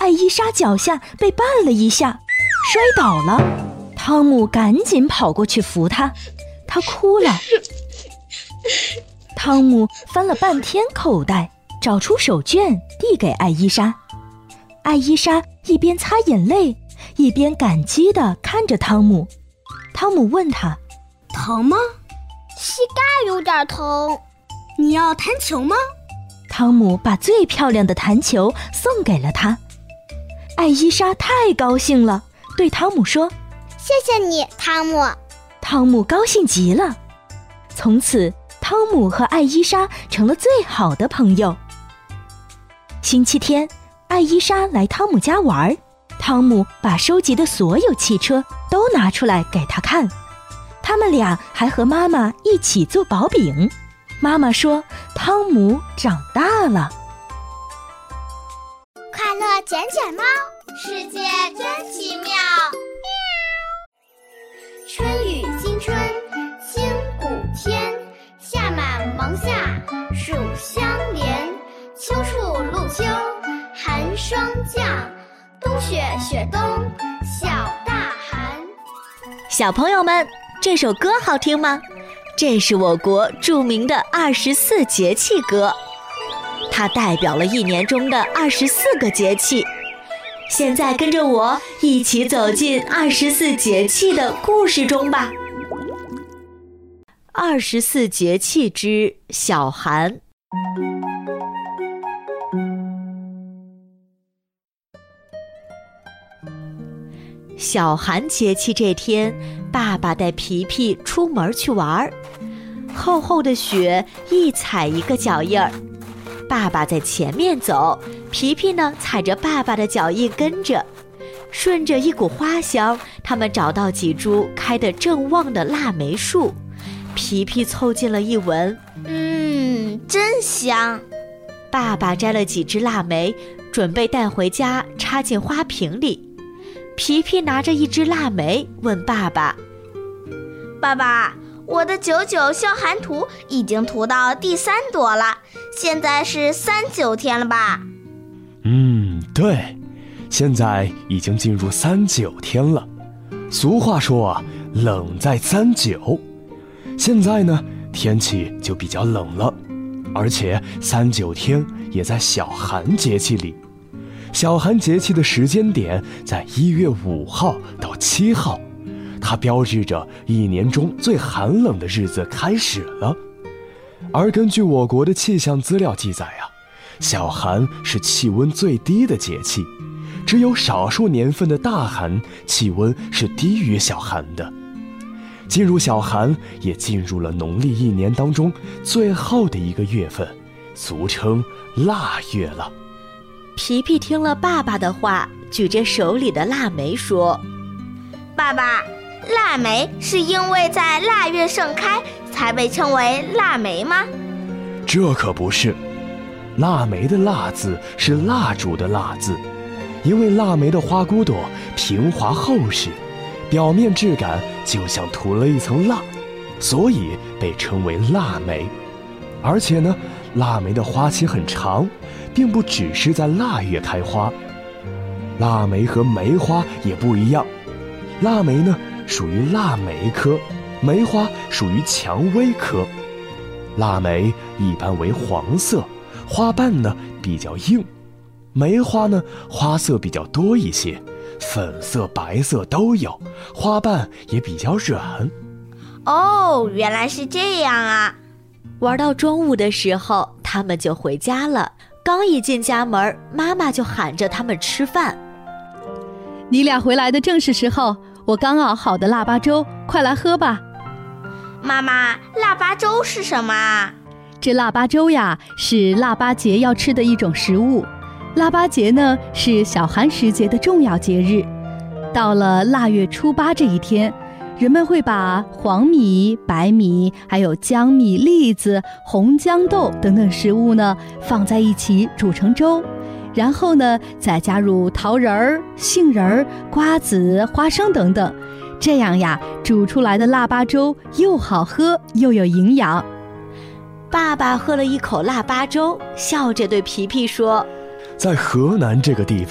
艾伊莎脚下被绊了一下，摔倒了。汤姆赶紧跑过去扶她，她哭了。汤姆翻了半天口袋，找出手绢递给艾伊莎。艾伊莎一边擦眼泪，一边感激地看着汤姆。汤姆问她： 疼吗？ 膝盖有点疼。 你要弹球吗？ 汤姆把最漂亮的弹球送给了她。艾伊莎太高兴了，对汤姆说： 谢谢你，汤姆。 汤姆高兴极了。从此，汤姆和艾伊莎成了最好的朋友。星期天，艾伊莎来汤姆家玩，汤姆把收集的所有汽车都拿出来给他看。他们俩还和妈妈一起做薄饼。妈妈说汤姆长大了。 快乐捡捡猫，世界真奇妙。春雨惊春，清谷天，夏满芒夏，暑相连。秋处露秋，寒霜降，冬雪雪冬，小大寒。 小朋友们，这首歌好听吗？这是我国著名的24节气歌，它代表了一年中的24个节气。现在跟着我一起走进24节气的故事中吧。24节气之小寒。小寒节气这天，爸爸带皮皮出门去玩，厚厚的雪一踩一个脚印儿。爸爸在前面走，皮皮呢踩着爸爸的脚印跟着。顺着一股花香，他们找到几株开得正旺的腊梅树。皮皮凑近了一闻， 真香。 爸爸摘了几只腊梅，准备带回家插进花瓶里。皮皮拿着一只腊梅问爸爸： 爸爸，我的99消寒图已经涂到第3朵了，现在是39天了吧？ 对，现在已经进入39天了。俗话说啊，冷在39。现在呢，天气就比较冷了，而且39天也在小寒节气里。小寒节气的时间点在1月5号到7号，它标志着一年中最寒冷的日子开始了。而根据我国的气象资料记载啊，小寒是气温最低的节气，只有少数年份的大寒气温是低于小寒的。进入小寒，也进入了农历一年当中最后的一个月份，俗称腊月了。 皮皮听了爸爸的话，举着手里的腊梅说： 爸爸，腊梅是因为在腊月盛开才被称为腊梅吗？ 这可不是，腊梅的腊字是蜡烛的蜡字，因为腊梅的花骨朵平滑厚实，表面质感就像涂了一层蜡，所以被称为腊梅。而且呢，腊梅的花期很长，并不只是在腊月开花。腊梅和梅花也不一样，腊梅呢属于腊梅科，梅花属于蔷薇科。腊梅一般为黄色，花瓣呢比较硬，梅花呢花色比较多一些，粉色白色都有，花瓣也比较软。 哦，原来是这样啊。 玩到中午的时候，他们就回家了。刚一进家门，妈妈就喊着他们吃饭。 你俩回来的正是时候，我刚熬好的腊八粥，快来喝吧。 妈妈，腊八粥是什么啊？ 这腊八粥呀，是腊八节要吃的一种食物。腊八节呢，是小寒时节的重要节日。到了腊月初8这一天，人们会把黄米、白米，还有江米、栗子、红豇豆等等食物呢放在一起煮成粥，然后呢再加入桃仁儿、杏仁儿、瓜子、花生等等，这样呀煮出来的腊八粥又好喝又有营养。 爸爸喝了一口腊八粥，笑着对皮皮说： 在河南这个地方